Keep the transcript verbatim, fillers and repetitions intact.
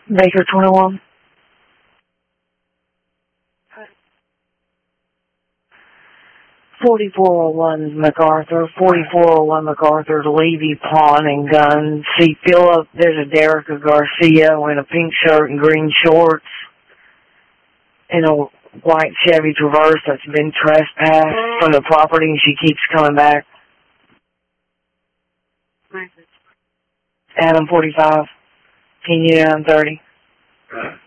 Baker twenty-one. forty-four oh one MacArthur, forty-four oh one MacArthur, Levy Pawn and Gun. See Philip, there's a Derica Garcia in a pink shirt and green shorts in a white Chevy Traverse that's been trespassed from the property and she keeps coming back. Adam forty-five, Kenya nine thirty.